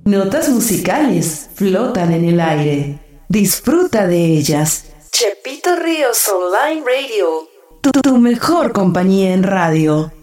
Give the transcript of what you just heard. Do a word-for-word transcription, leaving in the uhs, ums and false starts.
Notas musicales flotan en el aire. Disfruta de ellas. Chepito Ríos Online Radio. Tu, tu mejor compañía en radio.